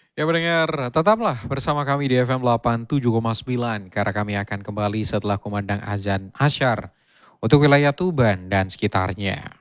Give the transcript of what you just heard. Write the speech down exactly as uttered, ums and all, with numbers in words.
Ya pendengar, tetaplah bersama kami di F M delapan puluh tujuh koma sembilan karena kami akan kembali setelah kumandang azan asyar untuk wilayah Tuban dan sekitarnya.